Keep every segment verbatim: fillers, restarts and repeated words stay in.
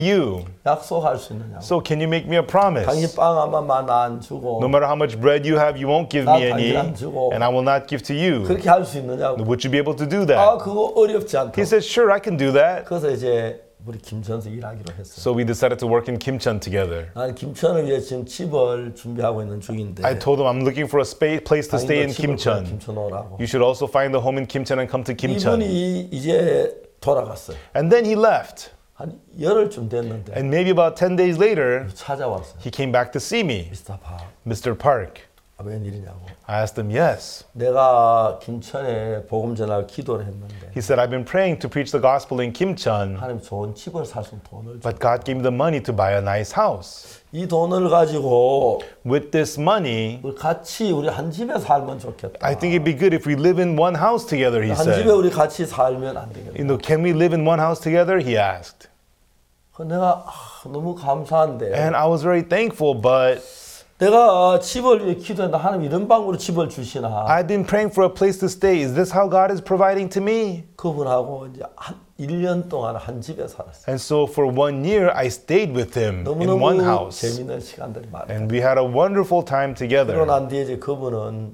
you. 약속할 수 있느냐고. So can you make me a promise? 당신 빵 하나만 안 주고 No matter how much bread you have, you won't give 나 me any, 당신 안 주고 and I will not give to you. 그렇게 할 수 있느냐고. Would you be able to do 아 that? 그거 어렵지 않다. He said, sure, I can do that. 그래서 이제 우리 김천에서 일하기로 했어요. So we decided to work in Kimcheon together. 나는 김천을 위해 지금 집을 준비하고 있는 중인데 I told him I'm looking for a space, place to stay in 당신도 집을 Kimcheon. 김천 오라고. You should also find a home in Kimcheon and come to Kimcheon. 이분이 이제 돌아갔어요. And then he left. 한 열흘쯤 됐는데 And maybe about ten days later, 찾아왔어요. he came back to see me. 미스터 박, Mister Park. 아, 웬일이냐고. I asked him, yes. 내가 김천에 복음 전할 기도를 했는데 He said, I've been praying to preach the gospel in Kimcheon, 하나님 좋은 집을 살 수 있는 돈을 줘. but God gave me the money to buy a nice house. 이 돈을 가지고 With this money, 우리 같이 우리 한 집에 살면 좋겠다. I think it'd be good if we live in one house together, he 한 집에 said. 우리 같이 살면 안 되겠다. You know, can we live in one house together? He asked. 그 내가 아, 너무 감사한데 And I was very thankful, but 내가 집을 위해 기도했는데 하나님 이런 방으로 집을 주시나. I've been praying for a place to stay. Is this how God is providing to me? 그분하고 이제 한 일 년 동안 한 집에 살았어요. And so for one year, I stayed with him in one 너무너무 house. 재미있는 시간들이 많아요. And we had a wonderful time 그러고 together. 난 뒤에 이제 그분은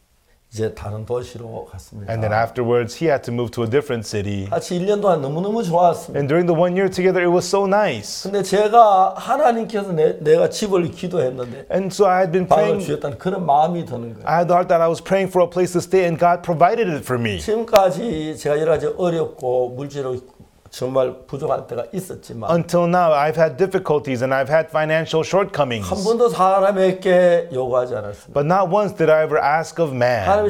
이제 다른 도시로 갔습니다. And then afterwards, he had to move to a different city. 같이 일 년 동안 너무너무 좋았습니다. And during the one year together, it was so nice. 근데 제가 하나님께서 내, 내가 집을 기도했는데 And so I had been 방을 praying. 주셨다는 그런 마음이 드는 거예요. I thought that I was praying for a place to stay, and God provided it for me. 지금까지 제가 여러 가지 어렵고 물질로 정말 부족할 때가 있었지만 Until now, I've had difficulties and I've had financial shortcomings. 한 번도 사람에게 요구하지 않았습니다. But not once did I ever ask of man. 하나님이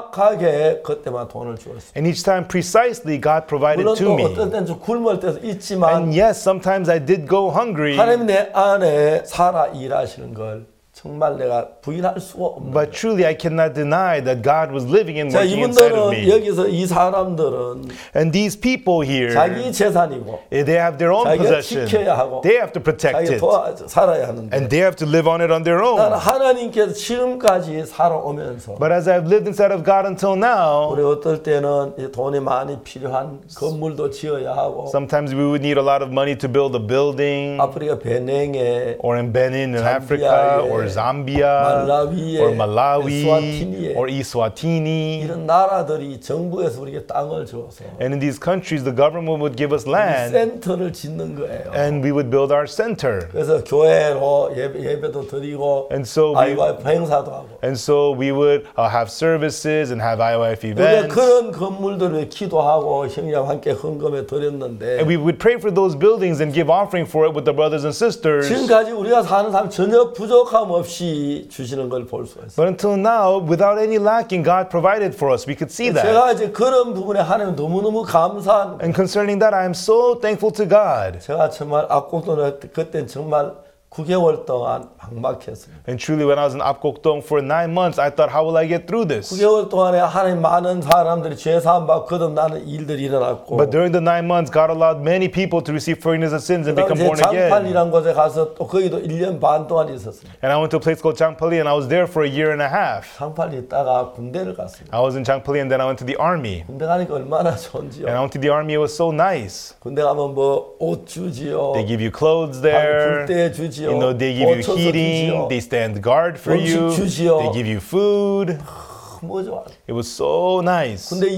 정확하게 그때만 돈을 주었습니다. And each time, precisely, God provided 물론 to 또 me. 어떤 때는 좀 굶을 때도 있지만 And yes, sometimes I did go hungry. 하나님이 내 안에 살아 일하시는 걸 정말 내가 부인할 수가 없는 But 거예요. truly, I cannot deny that God was living and 자, working inside of 이분들은 me. 여기서 이 사람들은 And these people here, 자기 재산이고 they have their own 자기가 possession. 지켜야 하고 They have to protect 자기가 it. 도와 살아야 하는데 And they have to live on it on their 나는 own. 하나님께서 지금까지 살아오면서 But as I've lived inside of God until now, 우리 어떨 때는 이 돈이 많이 필요한 건물도 지어야 하고 sometimes we would need a lot of money to build a building, 아프리카 베냉에 or in Benin in Zambia, Africa, or Zambia, 말라위에 or Malawi, 에스와티니에 or Eswatini. 이런 나라들이 정부에서 우리에게 땅을 줘서 And in these countries, the government would give us land, 센터를 짓는 거예요. and we would build our center. 그래서 교회로 예배, 예배도 드리고 And so we, 아이와이프 행사도 하고 and so we would uh, have services and have I Y F 우리가 events. 그런 건물들을 기도하고 형제와 함께 헌금에 드렸는데 And we would pray for those buildings and give offering for it with the brothers and sisters. 지금까지 우리가 사는 삶 전혀 부족함 없이 주시는 걸 볼 수가 있어요. But until now, without any lacking, God provided for us. We could see that. 제가 이제 그런 부분에 하나님 너무너무 감사한 And concerning that, I am so thankful to God. 제가 정말 악곡도는 그때는 정말 구 개월 동안 막막했습니다. And truly, when I was in Apgokdong for nine months, I thought, how will I get through 구 this? 개월 동안에 하나님 많은 사람들이 죄 사함 받고 거듭나는 일들이 일어났고 But during the nine months, God allowed many people to receive forgiveness of sins and become 그다음에 born again. 장팔이라는 곳에 가서 또 거기도 일 년 반 동안 있었습니다. And I went to a place called Changpali, and I was there for a year and a half. 장팔이 있다가 군대를 갔습니다. I was in Changpali, and then I went to the army. 군대 가니까 얼마나 좋은지요. And I went to the army, it was so nice. 군대 가면 뭐 옷 주지요. They give you clothes 불 there. 때 주지요. You know, they give you 고쳐서 heating. 주지요. They stand guard for 음식 you. 주지요. They give you food. 뭐 좋아. It was so nice. 근데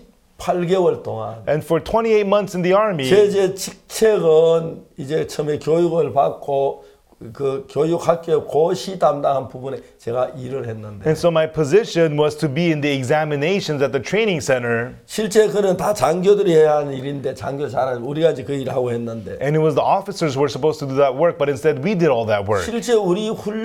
이십팔 개월 동안 And for twenty-eight months in the army, 제 직책은 이제 처음에 교육을 받고 그 교육학교 고시 담당한 부분에 제가 일을 했는데 and so my position was to be in the examinations at the training center. 실제 그는 다 장교들이 해야 하는 일인데 장교 잘하는 우리가 이제 그 일을 하고 했는데 And it was the officers who were supposed to do that work, but instead we did all that work. 실제 우리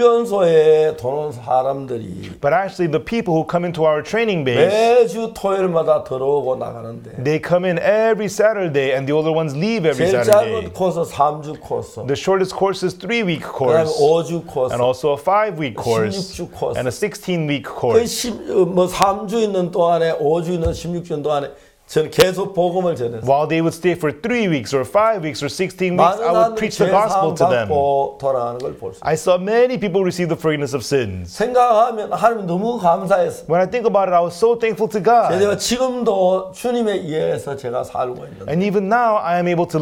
훈련소에 들어온 사람들이 But actually, the people who come into our training base, 매주 토요일마다 들어오고 나가는데 they come in every Saturday, and the older ones leave every 제일 짧은 Saturday. 코스 삼 주 코스 The shortest course is three-week 그다음에 course, 오 주 코스 and also a five-week course, 십육 주 코스 and a sixteen-week 그 course. 뭐 삼 주 있는 동안에 오 주 있는 십육 주 동안에 저는 계속 복음을 전했어요. While they would stay for three weeks or five weeks or sixteen weeks, 많은 I would 사람들이 preach the gospel 죄사함 to them. 받고 돌아가는 걸 볼 수 있어요. I saw many people receive the forgiveness of sins. 생각하면 하나님 너무 감사했어요. When I think about it, I was so thankful to God. 제가 지금도 주님에 의해서 제가 살고 있는데 And even now, I am able to